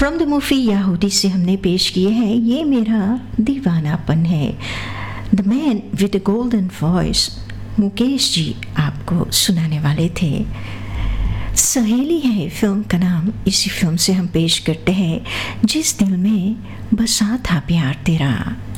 From the movie याहूदी से हमने पेश किए हैं ये मेरा दीवानापन है। The man with golden voice Mukesh ji आपको सुनाने वाले थे। सहेली है फिल्म का नाम। इसी फिल्म से हम पेश करते हैं जिस दिल में बसा था प्यार तेरा।